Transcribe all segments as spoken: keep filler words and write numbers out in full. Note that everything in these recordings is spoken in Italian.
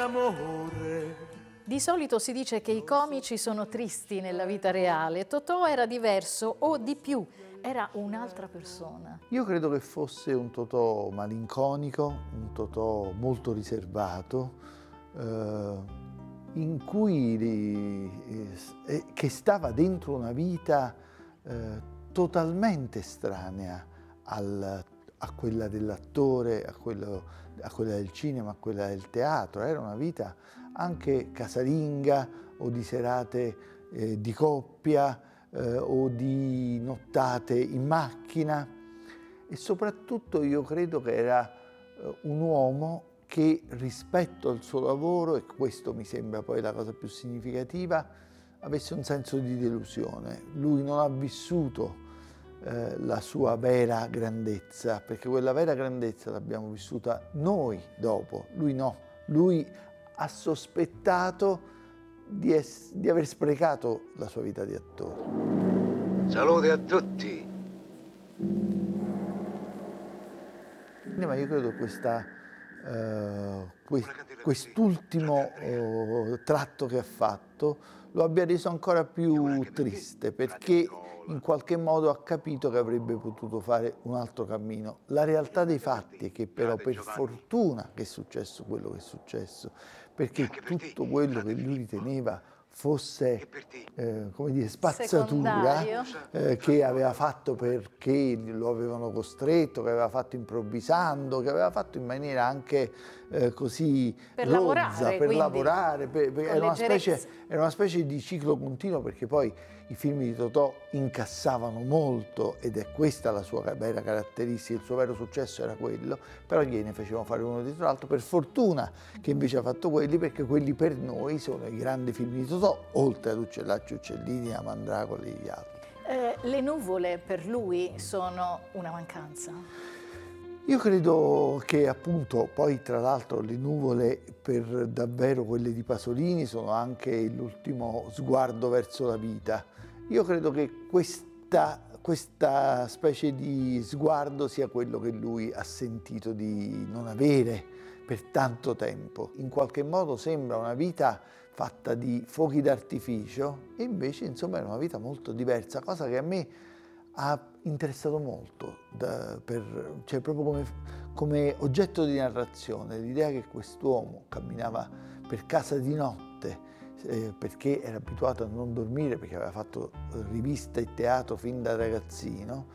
d'amore. Di solito si dice che i comici sono tristi nella vita reale. Totò era diverso o di più, era un'altra persona. Io credo che fosse un Totò malinconico, un Totò molto riservato, eh, in cui eh, che stava dentro una vita eh, totalmente estranea al, a quella dell'attore, a, a quella del cinema, a quella del teatro. Era una vita anche casalinga o di serate eh, di coppia eh, o di nottate in macchina, e soprattutto io credo che era eh, un uomo che rispetto al suo lavoro, e questo mi sembra poi la cosa più significativa, avesse un senso di delusione. Lui non ha vissuto eh, la sua vera grandezza, perché quella vera grandezza l'abbiamo vissuta noi dopo, lui no. Lui ha sospettato di, es- di aver sprecato la sua vita di attore. Salute a tutti. Ma io credo che questa, eh, que- quest'ultimo eh, tratto che ha fatto lo abbia reso ancora più triste, perché in qualche modo ha capito che avrebbe potuto fare un altro cammino. La realtà dei fatti è che però per fortuna che è successo quello che è successo, perché tutto quello che lui riteneva fosse eh, come dire, spazzatura eh, che aveva fatto perché lo avevano costretto, che aveva fatto improvvisando, che aveva fatto in maniera anche eh, così per rozza, lavorare, per quindi, lavorare, per, per, era, una specie, era una specie di ciclo continuo, perché poi i film di Totò incassavano molto ed è questa la sua vera caratteristica, il suo vero successo era quello, però gliene facevano fare uno dietro l'altro. Per fortuna che invece ha fatto quelli, perché quelli per noi sono i grandi film di Totò, oltre ad Uccellacci Uccellini, a Mandragora e gli altri. Eh, le nuvole per lui sono una mancanza? Io credo che appunto poi tra l'altro le nuvole per davvero quelle di Pasolini sono anche l'ultimo sguardo verso la vita. Io credo che questa, questa specie di sguardo sia quello che lui ha sentito di non avere per tanto tempo. In qualche modo sembra una vita fatta di fuochi d'artificio e invece insomma è una vita molto diversa, cosa che a me ha interessato molto, da, per, cioè proprio come, come oggetto di narrazione, l'idea che quest'uomo camminava per casa di notte eh, perché era abituato a non dormire, perché aveva fatto rivista e teatro fin da ragazzino,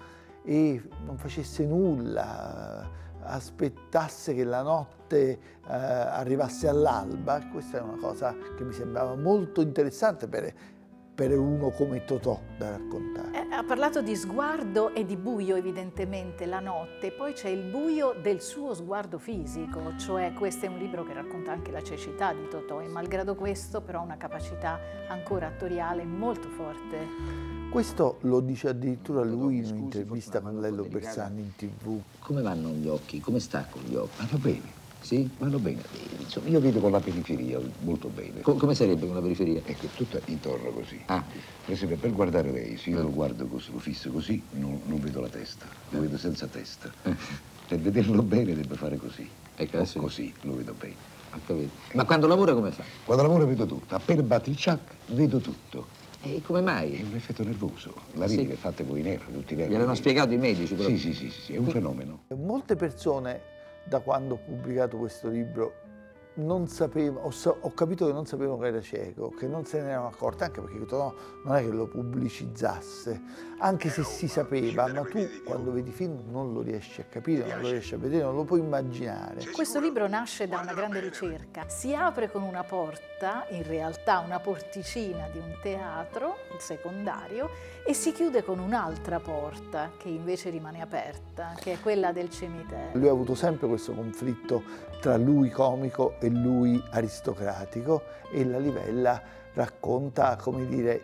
e non facesse nulla, aspettasse che la notte eh, arrivasse all'alba. Questa è una cosa che mi sembrava molto interessante per, per uno come Totò da raccontare. Eh, ha parlato di sguardo e di buio, evidentemente, la notte, poi c'è il buio del suo sguardo fisico, cioè questo è un libro che racconta anche la cecità di Totò e malgrado questo però ha una capacità ancora attoriale molto forte. Questo lo dice addirittura lui in un'intervista con Lello Bersani in tv. Come vanno gli occhi? Come sta con gli occhi? Vanno bene. Sì? Vanno bene. Insomma, io vedo con la periferia molto bene. Co- come sarebbe con la periferia? Ecco, tutta intorno così. Ah. Per esempio, per guardare lei, se io lo guardo così, lo fisso così, non, non vedo la testa, lo vedo senza testa. Per vederlo bene deve fare così. Ecco, o sì. Così lo vedo bene. Ho capito. Ma quando lavora come fa? Quando lavoro vedo tutto. Appena batti il ciac, vedo tutto. E come mai? È un effetto nervoso. La vita Sì. che è fatta con i nervi, tutti i nervi. Gli avevano spiegato i medici? Però... Sì, sì, sì, sì, sì, è un fenomeno. Molte persone, da quando ho pubblicato questo libro, non sapevo, ho, ho capito che non sapevano che era cieco, che non se ne erano accorti, anche perché Totò non è che lo pubblicizzasse, anche se si sapeva, ma tu quando vedi film non lo riesci a capire, non lo riesci a vedere, non lo puoi immaginare. Questo libro nasce da una grande ricerca, si apre con una porta, in realtà una porticina di un teatro, il secondario, e si chiude con un'altra porta che invece rimane aperta, che è quella del cimitero. Lui ha avuto sempre questo conflitto tra lui comico e lui aristocratico, e la Livella racconta, come dire,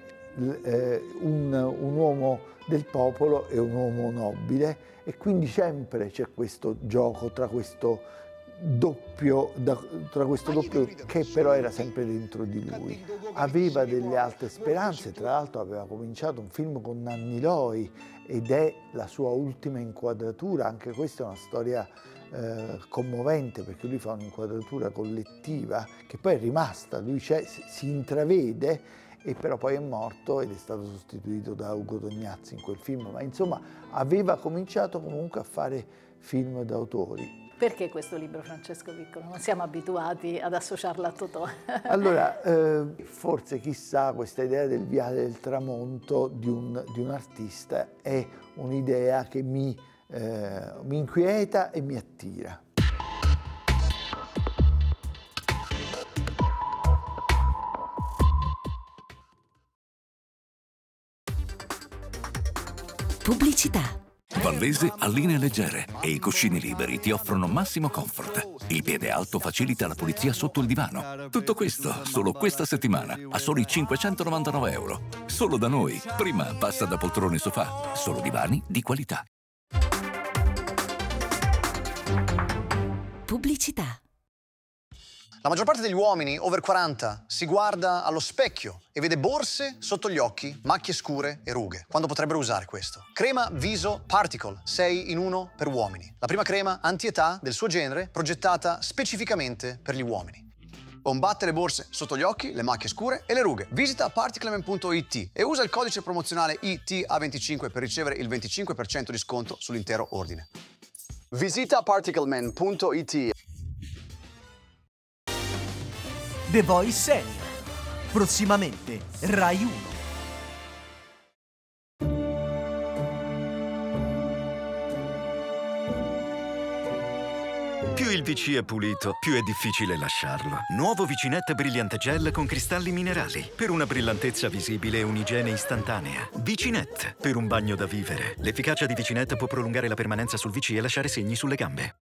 un, un uomo del popolo e un uomo nobile, e quindi sempre c'è questo gioco tra questo doppio, tra questo doppio che però era sempre dentro di lui. Aveva delle alte speranze, tra l'altro aveva cominciato un film con Nanni Loi ed è la sua ultima inquadratura, anche questa è una storia eh, commovente, perché lui fa un'inquadratura collettiva che poi è rimasta, lui c'è, si intravede, e però poi è morto ed è stato sostituito da Ugo Tognazzi in quel film, ma insomma aveva cominciato comunque a fare film d'autori. Perché questo libro, Francesco Piccolo? Non siamo abituati ad associarlo a Totò. Allora, eh, forse chissà, questa idea del viale del tramonto di un, di un artista è un'idea che mi, eh, mi inquieta e mi attira. Pubblicità. Vallese ha linee leggere e i cuscini liberi ti offrono massimo comfort. Il piede alto facilita la pulizia sotto il divano. Tutto questo solo questa settimana a soli cinquecentonovantanove euro. Solo da noi. Prima passa da poltrone sofà. Solo divani di qualità. Pubblicità. La maggior parte degli uomini over quaranta si guarda allo specchio e vede borse sotto gli occhi, macchie scure e rughe, quando potrebbero usare questo. Crema Viso Particle, sei in uno per uomini. La prima crema anti-età del suo genere, progettata specificamente per gli uomini. Combatte le borse sotto gli occhi, le macchie scure e le rughe. Visita particlemen punto it e usa il codice promozionale I T A venticinque per ricevere il venticinque per cento di sconto sull'intero ordine. Visita particlemen punto it. The Voice Senior. Prossimamente Rai uno. Più il V C è pulito, più è difficile lasciarlo. Nuovo Vicinette Brillante Gel con cristalli minerali. Per una brillantezza visibile e un'igiene istantanea. Vicinette, per un bagno da vivere. L'efficacia di Vicinette può prolungare la permanenza sul V C e lasciare segni sulle gambe.